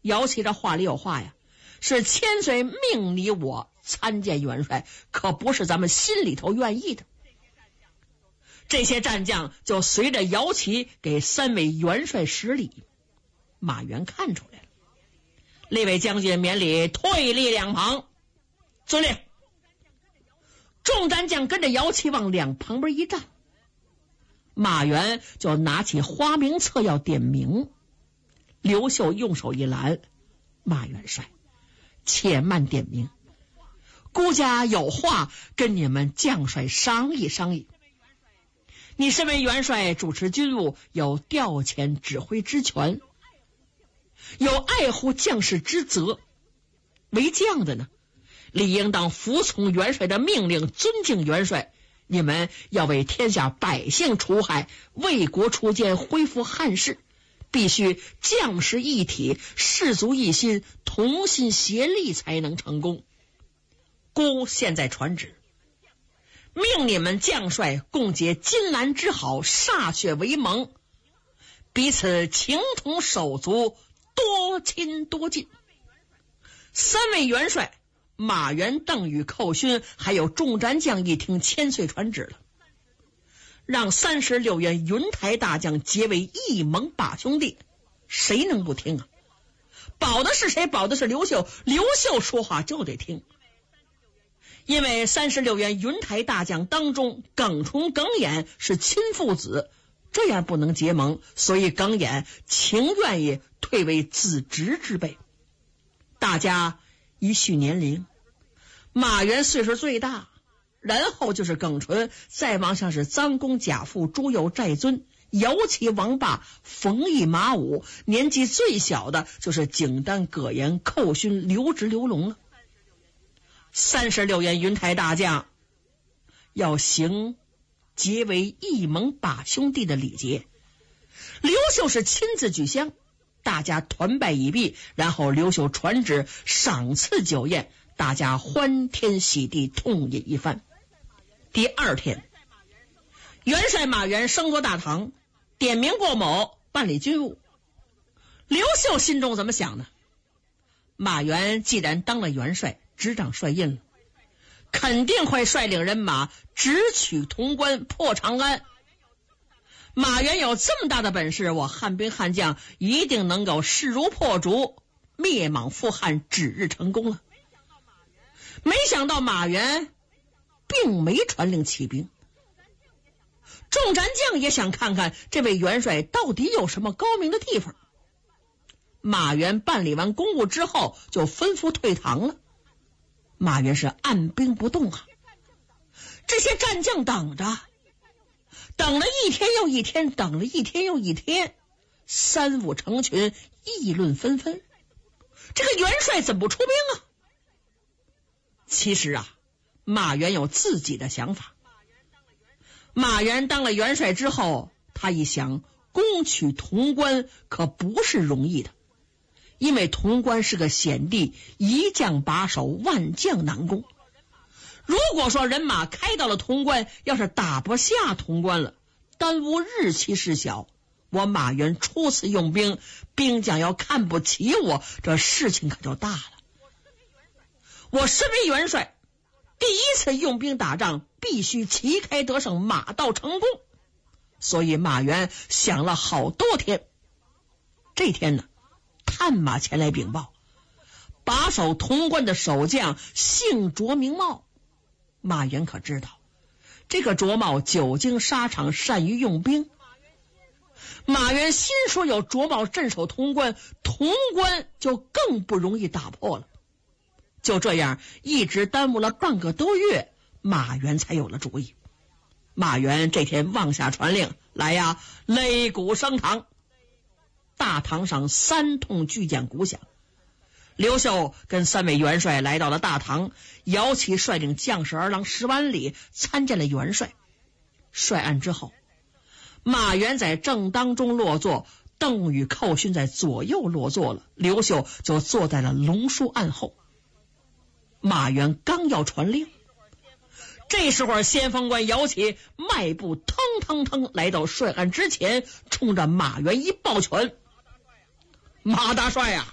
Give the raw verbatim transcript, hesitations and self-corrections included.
姚琦这话里有话呀，是千岁命你我参见元帅，可不是咱们心里头愿意的。这些战将就随着姚琦给三位元帅施礼。马援看出来了，那位将军免礼退立两旁。遵令。众战将跟着姚琦往两旁边一站，马援就拿起花名册要点名。刘秀用手一拦，马元帅，且慢点名，孤家有话跟你们将帅商议商议。你身为元帅，主持军务，有调遣指挥之权，有爱护将士之责。为将的呢，理应当服从元帅的命令，尊敬元帅。你们要为天下百姓除害，为国除奸，恢复汉室，必须将士一体，士卒一心，同心协力才能成功。孤现在传旨，命你们将帅共结金兰之好，歃血为盟，彼此情同手足，多亲多近。三位元帅马援、邓禹、寇勋还有众战将一听千岁传旨了，让三十六员云台大将结为一盟把兄弟，谁能不听啊？保的是谁？保的是刘秀，刘秀说话就得听。因为三十六员云台大将当中，耿崇、耿弇是亲父子，这样不能结盟，所以耿弇情愿意退为子侄之辈。大家一序年龄，马援岁数最大，然后就是耿纯，再往上是臧公、贾父、朱佑、寨尊、姚琦、王霸、冯异、马武，年纪最小的就是景丹、葛延、寇勋、刘直、刘龙了。三十六员云台大将要行结为一盟把兄弟的礼节，刘秀是亲自举香，大家团拜已毕，然后刘秀传旨赏赐酒宴，大家欢天喜地，痛饮一番。第二天，元帅马援升坐大堂，点名过某办理军务。刘秀心中怎么想呢？马援既然当了元帅，执掌帅印了，肯定会率领人马直取潼关，破长安。马援有这么大的本事，我汉兵汉将一定能够势如破竹，灭莽复汉，指日成功了。没想到马援并没传令起兵，众战将也想看看这位元帅到底有什么高明的地方。马援办理完公务之后，就吩咐退堂了。马援是按兵不动啊，这些战将等着，等了一天又一天，等了一天又一天，三五成群，议论纷纷，这个元帅怎么不出兵啊？其实啊，马援有自己的想法。马援当了元帅之后，他一想，攻取潼关可不是容易的，因为潼关是个险地，一将把守，万将难攻。如果说人马开到了潼关，要是打不下潼关了，耽误日期事小，我马援初次用兵，兵将要看不起我，这事情可就大了。我身为元帅，第一次用兵打仗，必须旗开得胜，马到成功。所以马援想了好多天。这天呢，探马前来禀报，把守潼关的守将姓卓名茂。马援可知道，这个卓茂久经沙场，善于用兵。马援心说，有卓茂镇守潼关，潼关就更不容易打破了。就这样一直耽误了半个多月，马援才有了主意。马援这天望下传令来呀，擂鼓升堂。大堂上三通巨将鼓响，刘秀跟三位元帅来到了大堂，姚琦率领将士儿郎十万里参见了元帅。帅案之后，马援在正当中落座，邓禹、寇勋在左右落座了，刘秀就坐在了龙书案后。马援刚要传令，这时候先锋官姚琦迈步腾腾腾来到帅案之前，冲着马援一抱拳：马大帅呀、啊